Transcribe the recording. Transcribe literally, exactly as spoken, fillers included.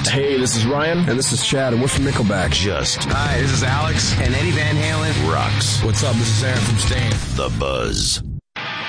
Hey, this is Ryan. And this is Chad, and we're from Nickelback. Just. Hi, this is Alex. And Eddie Van Halen. Rocks. What's up? This is Aaron from Stain. The Buzz.